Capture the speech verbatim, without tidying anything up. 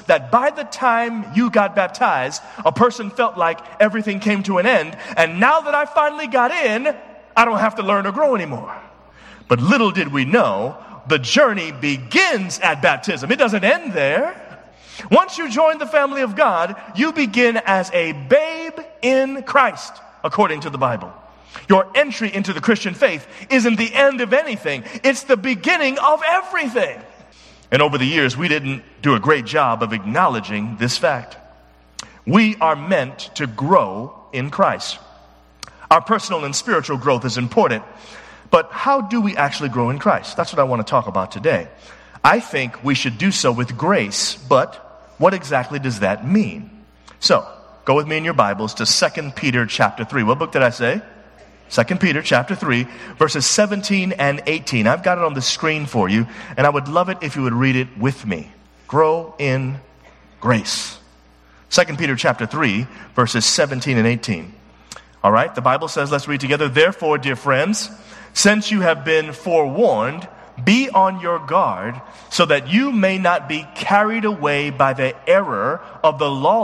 that by the time you got baptized, a person felt like everything came to an end. And now that I finally got in, I don't have to learn or grow anymore. But little did we know, the journey begins at baptism. It doesn't end there. Once you join the family of God, you begin as a babe in Christ, according to the Bible. Your entry into the Christian faith isn't the end of anything. It's the beginning of everything. And over the years, we didn't do a great job of acknowledging this fact. We are meant to grow in Christ. Our personal and spiritual growth is important. But how do we actually grow in Christ? That's what I want to talk about today. I think we should do so with grace, but what exactly does that mean? So, go with me in your Bibles to Second Peter chapter three. What book did I say? Second Peter chapter three, verses seventeen and eighteen. I've got it on the screen for you, and I would love it if you would read it with me. Grow in grace. Second Peter chapter three, verses seventeen and eighteen. All right, the Bible says, let's read together. Therefore, dear friends, since you have been forewarned, be on your guard so that you may not be carried away by the error of the law